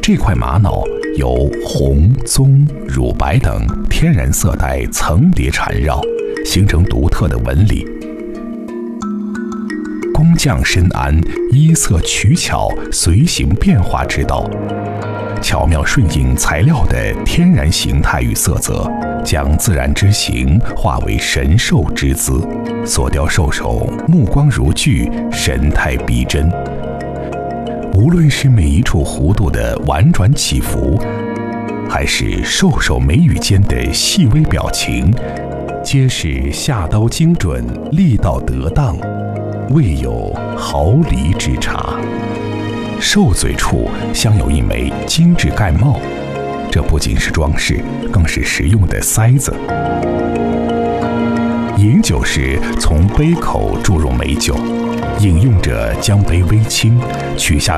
这块玛瑙由红、棕、乳白等天然色带层叠缠绕，形成独特的纹理。工匠深谙依色取巧、随形变化之道，巧妙顺应材料的天然形态与色泽，将自然之形化为神兽之姿，所雕兽首目光如炬，神态逼真。无论是每一处弧度的婉转起伏，还是兽首眉宇间的细微表情，皆是下刀精准，力道得当，未有毫厘之差。兽嘴处镶有一枚精致盖帽，这不仅是装饰，更是实用的塞子。饮酒时从杯口注入美酒，饮用者将杯微倾，取下